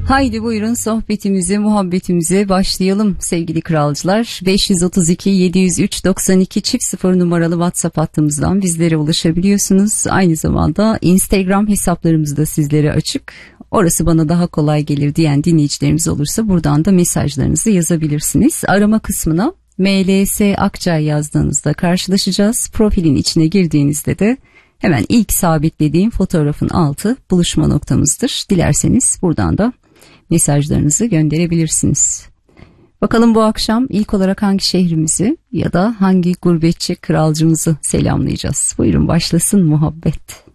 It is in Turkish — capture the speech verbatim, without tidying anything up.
Haydi buyurun sohbetimize, muhabbetimize başlayalım sevgili kralcılar. beş yüz otuz iki yedi yüz üç doksan iki çift sıfır numaralı WhatsApp hattımızdan bizlere ulaşabiliyorsunuz. Aynı zamanda Instagram hesaplarımız da sizlere açık. Orası bana daha kolay gelir diyen dinleyicilerimiz olursa buradan da mesajlarınızı yazabilirsiniz. Arama kısmına M L S Akçay yazdığınızda karşılaşacağız. Profilin içine girdiğinizde de hemen ilk sabitlediğim fotoğrafın altı buluşma noktamızdır. Dilerseniz buradan da mesajlarınızı gönderebilirsiniz. Bakalım bu akşam ilk olarak hangi şehrimizi ya da hangi gurbetçi kralcımızı selamlayacağız. Buyurun başlasın muhabbet.